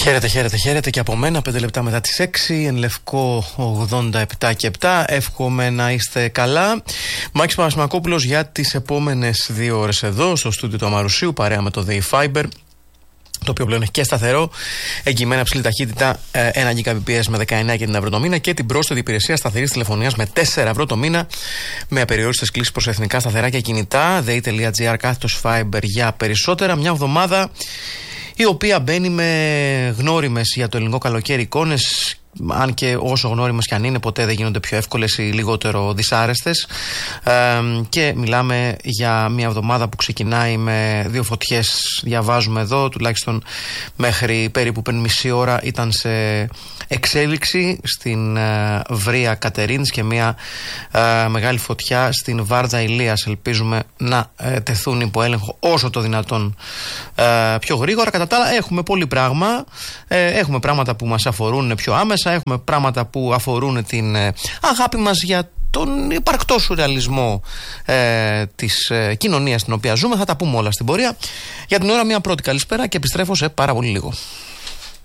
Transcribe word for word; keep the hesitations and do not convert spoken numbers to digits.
Χαίρετε, χαίρετε, χαίρετε και από μένα. Πέντε λεπτά μετά τις έξι, εν Λευκό ογδόντα επτά και επτά. Εύχομαι να είστε καλά. Μάκης Παρασημακόπουλος για τις επόμενες δύο ώρες εδώ στο στούντιο του Αμαρουσίου, παρέα με το Fiber, το οποίο πλέον έχει και σταθερό, εγγυημένα ψηλή ταχύτητα ένα Gbps με δεκαεννέα και την ευρώ το μήνα και την πρόσθετη υπηρεσία σταθερής τηλεφωνίας με τέσσερα ευρώ το μήνα, με απεριόριστες κλήσεις προς εθνικά σταθερά και κινητά. Δε.gr κάθετος Fiber για περισσότερα. Μια εβδομάδα η οποία μπαίνει με γνώριμες για το ελληνικό καλοκαίρι εικόνες, αν και όσο γνώριμες κι αν είναι, ποτέ δεν γίνονται πιο εύκολες ή λιγότερο δυσάρεστες. Ε, και μιλάμε για μια εβδομάδα που ξεκινάει με δύο φωτιές, διαβάζουμε εδώ, τουλάχιστον μέχρι περίπου πριν μισή ώρα ήταν σε εξέλιξη στην ε, Βρία Κατερίνης και μια ε, μεγάλη φωτιά στην Βάρδα Ηλίας. Ελπίζουμε να ε, τεθούν υπό έλεγχο όσο το δυνατόν ε, πιο γρήγορα. Κατά τα άλλα έχουμε πολύ πράγμα, ε, έχουμε πράγματα που μας αφορούν πιο άμεσα, έχουμε πράγματα που αφορούν την ε, αγάπη μας για τον υπαρκτό σουρεαλισμό ε, της ε, κοινωνίας στην οποία ζούμε. Θα τα πούμε όλα στην πορεία. Για την ώρα μια πρώτη καλησπέρα και επιστρέφω σε πάρα πολύ λίγο.